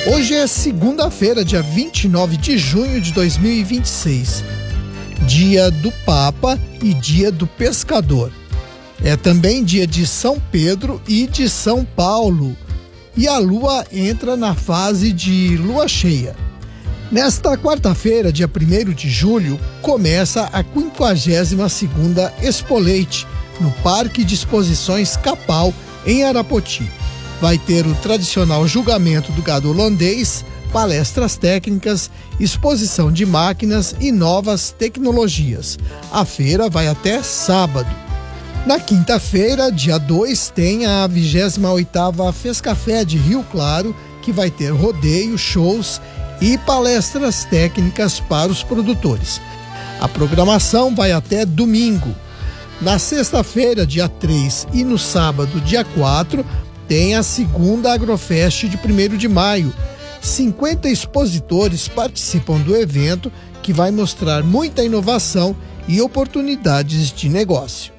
Hoje é segunda-feira, dia 29 de junho de 2026, dia do Papa e dia do Pescador. É também dia de São Pedro e de São Paulo. E a lua entra na fase de lua cheia. Nesta quarta-feira, dia 1º de julho, começa a 52ª Expo Leite, no Parque de Exposições Capal, em Arapoti. Vai ter o tradicional julgamento do gado holandês, palestras técnicas, exposição de máquinas e novas tecnologias. A feira vai até sábado. Na quinta-feira, dia 2, tem a 28ª Fescafé de Rio Claro, que vai ter rodeio, shows e palestras técnicas para os produtores. A programação vai até domingo. Na sexta-feira, dia 3, e no sábado, dia 4, tem a segunda Agrofest de 1º de maio. 50 expositores participam do evento, que vai mostrar muita inovação e oportunidades de negócio.